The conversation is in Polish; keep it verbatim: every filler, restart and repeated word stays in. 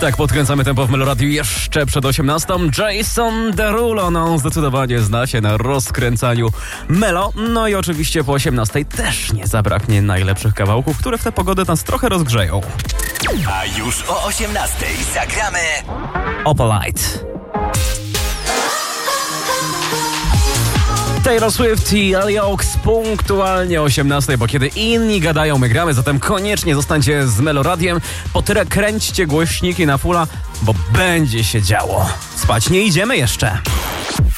Tak, podkręcamy tempo w Meloradiu jeszcze przed osiemnastą. Jason Derulo, no zdecydowanie zna się na rozkręcaniu Melo. No i oczywiście po osiemnastej też nie zabraknie najlepszych kawałków, które w tę pogodę nas trochę rozgrzeją. A już o osiemnastej zagramy Opalite. Taylor Swift i Ellie Oaks punktualnie o osiemnastej, bo kiedy inni gadają, my gramy, zatem koniecznie zostańcie z Meloradiem. Po tyle kręćcie głośniki na fulla, bo będzie się działo. Spać nie idziemy jeszcze.